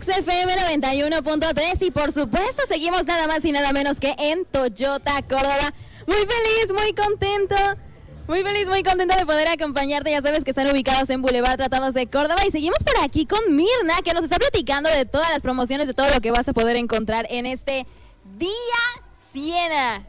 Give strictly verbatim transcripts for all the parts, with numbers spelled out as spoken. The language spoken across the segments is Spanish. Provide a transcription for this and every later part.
X F M noventa y uno punto tres y por supuesto seguimos nada más y nada menos que en Toyota Córdoba. Muy feliz, muy contento, muy feliz, muy contenta de poder acompañarte. Ya sabes que están ubicados en Boulevard Tratados de Córdoba y seguimos por aquí con Mirna, que nos está platicando de todas las promociones, de todo lo que vas a poder encontrar en este Día Siena.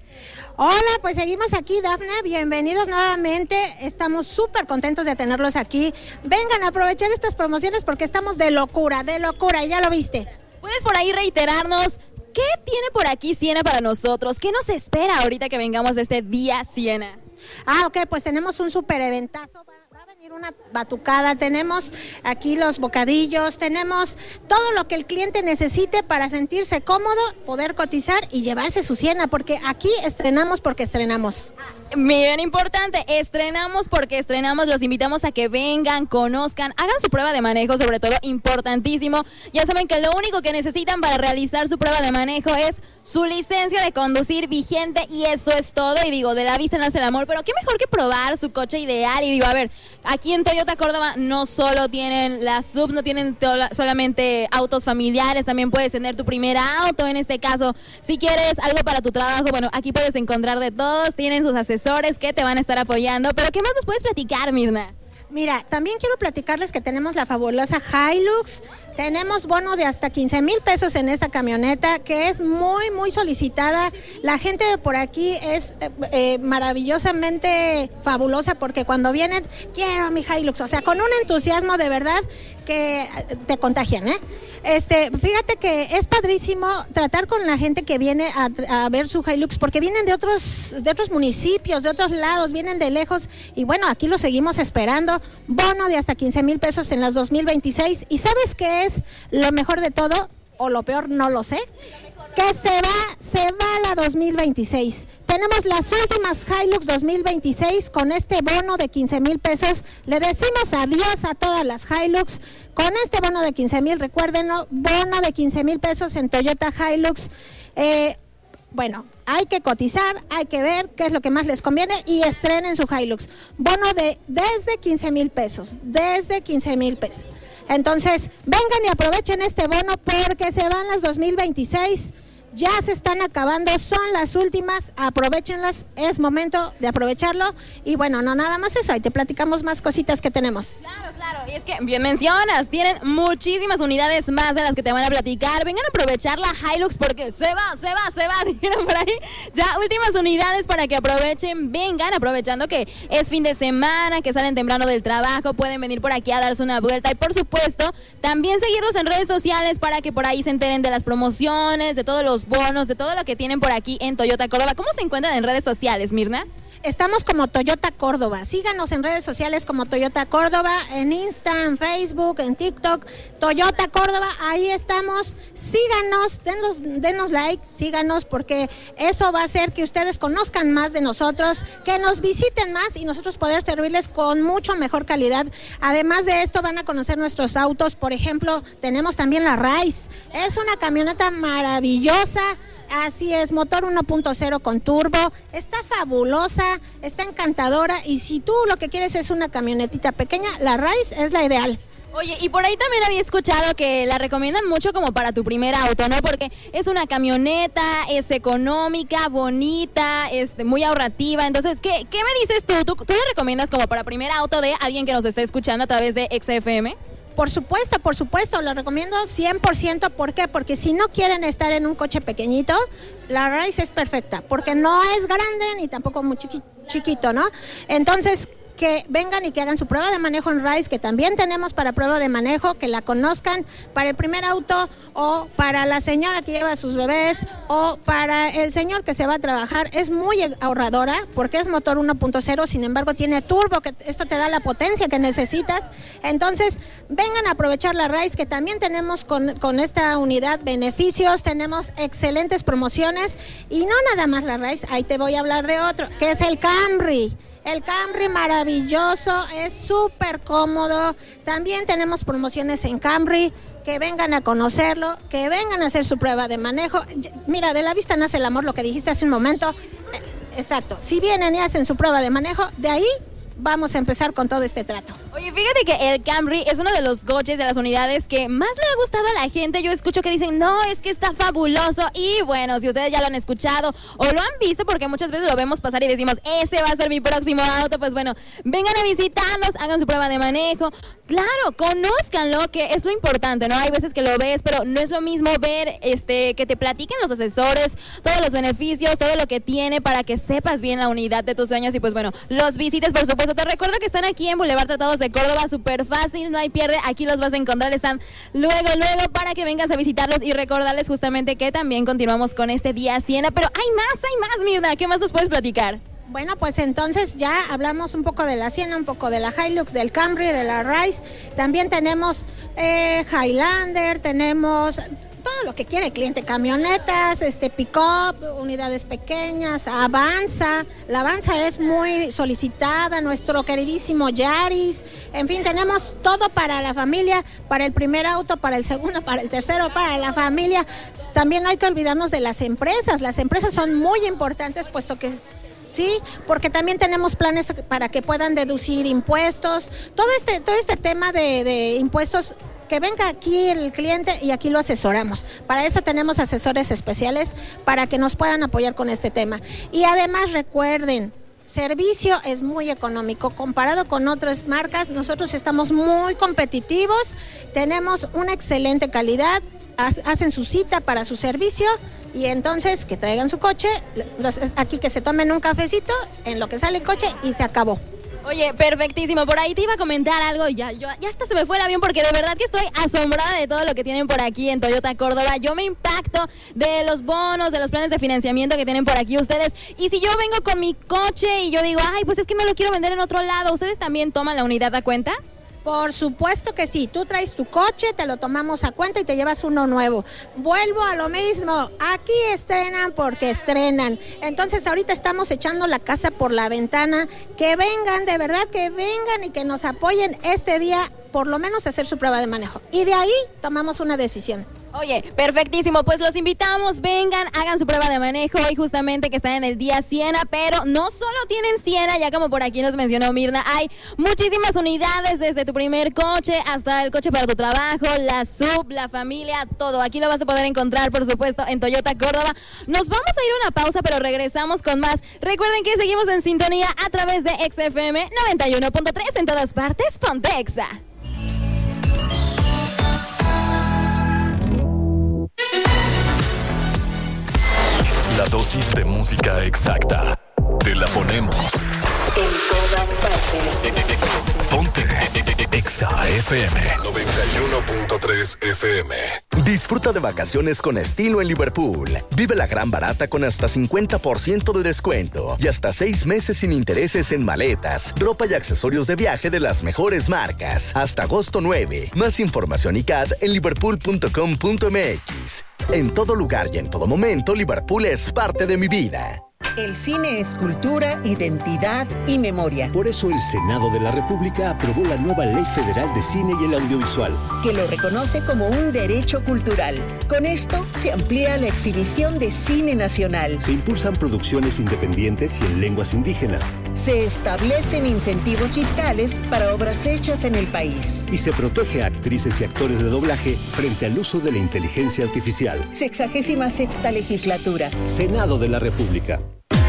Hola, pues seguimos aquí, Dafne, bienvenidos nuevamente, estamos súper contentos de tenerlos aquí. Vengan a aprovechar estas promociones porque estamos de locura, de locura, ya lo viste. ¿Puedes por ahí reiterarnos qué tiene por aquí Siena para nosotros? ¿Qué nos espera ahorita que vengamos de este Día Siena? Ah, ok, pues tenemos un súper eventazo. Va a venir una batucada, tenemos aquí los bocadillos, tenemos todo lo que el cliente necesite para sentirse cómodo, poder cotizar y llevarse su Siena, porque aquí estrenamos porque estrenamos. Bien importante, estrenamos porque estrenamos, los invitamos a que vengan, conozcan, hagan su prueba de manejo, sobre todo importantísimo. Ya saben que lo único que necesitan para realizar su prueba de manejo es su licencia de conducir vigente y eso es todo. Y digo, de la vista nace el amor, pero qué mejor que probar su coche ideal. Y digo, a ver, aquí en Toyota Córdoba no solo tienen la sub, no tienen solamente autos familiares, también puedes tener tu primer auto. En este caso, si quieres algo para tu trabajo, bueno, aquí puedes encontrar de todos, tienen sus asesores que te van a estar apoyando. Pero ¿qué más nos puedes platicar, Mirna? Mira, también quiero platicarles que tenemos la fabulosa Hilux, tenemos bono de hasta quince mil pesos en esta camioneta que es muy, muy solicitada. La gente de por aquí es eh, maravillosamente fabulosa porque cuando vienen, quiero mi Hilux, o sea, con un entusiasmo de verdad que te contagian, ¿eh? Este, fíjate que es padrísimo tratar con la gente que viene a, a ver su Hilux porque vienen de otros, de otros municipios, de otros lados, vienen de lejos y bueno, aquí lo seguimos esperando. Bono de hasta quince mil pesos en las dos mil veintiséis. ¿Y sabes qué es lo mejor de todo? O lo peor, no lo sé. Que se va, se va la dos mil veintiséis. Tenemos las últimas Hilux dos mil veintiséis con este bono de quince mil pesos. Le decimos adiós a todas las Hilux. Con este bono de quince mil, recuérdenlo, bono de quince mil pesos en Toyota Hilux. Eh, bueno, hay que cotizar, hay que ver qué es lo que más les conviene y estrenen su Hilux. Bono de desde quince mil pesos, desde quince mil pesos. Entonces, vengan y aprovechen este bono porque se van las dos mil veintiséis. Ya se están acabando, son las últimas, aprovechenlas, es momento de aprovecharlo. Y bueno, no nada más eso, ahí te platicamos más cositas que tenemos. Claro, claro, y es que bien mencionas, tienen muchísimas unidades más de las que te van a platicar. Vengan a aprovechar la Hilux porque se va, se va, se va, dijeron por ahí. Ya últimas unidades para que aprovechen, vengan aprovechando que es fin de semana, que salen temprano del trabajo, pueden venir por aquí a darse una vuelta. Y por supuesto, también seguirlos en redes sociales para que por ahí se enteren de las promociones, de todos los bonos, de todo lo que tienen por aquí en Toyota Córdoba. ¿Cómo se encuentran en redes sociales, Mirna? Estamos como Toyota Córdoba, síganos en redes sociales como Toyota Córdoba, en Insta, en Facebook, en TikTok, Toyota Córdoba, ahí estamos, síganos, denos, denos like, síganos porque eso va a hacer que ustedes conozcan más de nosotros, que nos visiten más y nosotros poder servirles con mucho mejor calidad. Además de esto van a conocer nuestros autos, por ejemplo, tenemos también la Rise, es una camioneta maravillosa. Así es, motor uno punto cero con turbo, está fabulosa, está encantadora y si tú lo que quieres es una camionetita pequeña, la Rise es la ideal. Oye, y por ahí también había escuchado que la recomiendan mucho como para tu primer auto, ¿no? Porque es una camioneta, es económica, bonita, es muy ahorrativa. Entonces, ¿qué, qué me dices tú? tú? ¿Tú la recomiendas como para primer auto de alguien que nos esté escuchando a través de X F M? Por supuesto, por supuesto, lo recomiendo cien por ciento. ¿Por qué? Porque si no quieren estar en un coche pequeñito, la Rise es perfecta, porque no es grande ni tampoco muy chiqui- chiquito, ¿no? Entonces, que vengan y que hagan su prueba de manejo en Rise, que también tenemos para prueba de manejo, que la conozcan para el primer auto o para la señora que lleva a sus bebés o para el señor que se va a trabajar. Es muy ahorradora porque es motor uno punto cero, sin embargo tiene turbo, que esto te da la potencia que necesitas. Entonces, vengan a aprovechar la Rise, que también tenemos con, con esta unidad beneficios, tenemos excelentes promociones y no nada más la Rise, ahí te voy a hablar de otro, que es el Camry. El Camry maravilloso, es súper cómodo. También tenemos promociones en Camry, que vengan a conocerlo, que vengan a hacer su prueba de manejo. Mira, de la vista nace el amor, lo que dijiste hace un momento. Exacto, si vienen y hacen su prueba de manejo, de ahí vamos a empezar con todo este trato. Oye, fíjate que el Camry es uno de los coches, de las unidades que más le ha gustado a la gente. Yo escucho que dicen, no, es que está fabuloso. Y bueno, si ustedes ya lo han escuchado o lo han visto, porque muchas veces lo vemos pasar y decimos, ese va a ser mi próximo auto, pues bueno, vengan a visitarnos, hagan su prueba de manejo. Claro, conózcanlo, que es lo importante, ¿no? Hay veces que lo ves, pero no es lo mismo ver este que te platiquen los asesores, todos los beneficios, todo lo que tiene para que sepas bien la unidad de tus sueños y pues bueno, los visites, por supuesto. Te recuerdo que están aquí en Boulevard Tratados de Córdoba, súper fácil, no hay pierde, aquí los vas a encontrar, están luego, luego para que vengas a visitarlos y recordarles justamente que también continuamos con este día Siena, pero hay más, hay más, Mirna, ¿qué más nos puedes platicar? Bueno, pues entonces ya hablamos un poco de la Siena, un poco de la Hilux, del Camry, de la Rise. También tenemos eh, Highlander, tenemos todo lo que quiere el cliente, camionetas, este pick-up, unidades pequeñas, Avanza. La Avanza es muy solicitada, nuestro queridísimo Yaris. En fin, tenemos todo para la familia, para el primer auto, para el segundo, para el tercero, para la familia. También no hay que olvidarnos de las empresas. Las empresas son muy importantes, puesto que sí, porque también tenemos planes para que puedan deducir impuestos, todo este, todo este tema de, de impuestos, que venga aquí el cliente y aquí lo asesoramos. Para eso tenemos asesores especiales para que nos puedan apoyar con este tema. Y además recuerden, servicio es muy económico comparado con otras marcas. Nosotros estamos muy competitivos, tenemos una excelente calidad, hacen su cita para su servicio. Y entonces que traigan su coche, los, aquí que se tomen un cafecito, en lo que sale el coche y se acabó. Oye, perfectísimo, por ahí te iba a comentar algo, ya, yo, ya hasta se me fue el avión porque de verdad que estoy asombrada de todo lo que tienen por aquí en Toyota Córdoba. Yo me impacto de los bonos, de los planes de financiamiento que tienen por aquí ustedes. Y si yo vengo con mi coche y yo digo, ay, pues es que me lo quiero vender en otro lado, ¿ustedes también toman la unidad a cuenta? Por supuesto que sí, tú traes tu coche, te lo tomamos a cuenta y te llevas uno nuevo. Vuelvo a lo mismo, aquí estrenan porque estrenan. Entonces ahorita estamos echando la casa por la ventana, que vengan, de verdad que vengan y que nos apoyen este día, por lo menos a hacer su prueba de manejo. Y de ahí tomamos una decisión. Oye, perfectísimo, pues los invitamos, vengan, hagan su prueba de manejo hoy justamente que están en el día Siena, pero no solo tienen Siena, ya como por aquí nos mencionó Mirna, hay muchísimas unidades desde tu primer coche hasta el coche para tu trabajo, la sub, la familia, todo. Aquí lo vas a poder encontrar, por supuesto, en Toyota Córdoba. Nos vamos a ir a una pausa, pero regresamos con más. Recuerden que seguimos en sintonía a través de X F M noventa y uno punto tres en todas partes, ponte Exa. La dosis de música exacta. Te la ponemos. En todas partes. Ponte Exa F M noventa y uno punto tres F M. Disfruta de vacaciones con estilo en Liverpool. Vive la gran barata con hasta cincuenta por ciento de descuento y hasta seis meses sin intereses en maletas, ropa y accesorios de viaje de las mejores marcas. Hasta agosto nueve. Más información y C A D en liverpool punto com punto m x. En todo lugar y en todo momento, Liverpool es parte de mi vida. El cine es cultura, identidad y memoria. Por eso el Senado de la República aprobó la nueva Ley Federal de Cine y el Audiovisual, que lo reconoce como un derecho cultural. Con esto se amplía la exhibición de cine nacional. Se impulsan producciones independientes y en lenguas indígenas. Se establecen incentivos fiscales para obras hechas en el país. Y se protege a actrices y actores de doblaje frente al uso de la inteligencia artificial. Sexagésima sexta legislatura. Senado de la República.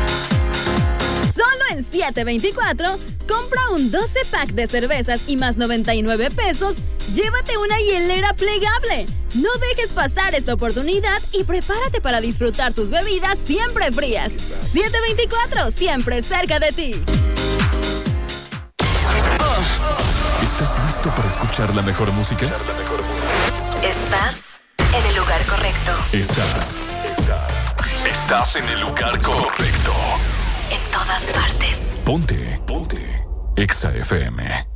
Solo en siete veinticuatro, compra un doce pack de cervezas y más noventa y nueve pesos, llévate una hielera plegable. No dejes pasar esta oportunidad y prepárate para disfrutar tus bebidas siempre frías. siete veinticuatro, siempre cerca de ti. ¿Estás listo para escuchar la mejor música? Estás en el lugar correcto. Estás. Estás en el lugar correcto. En todas partes. Ponte. Ponte. Exa F M.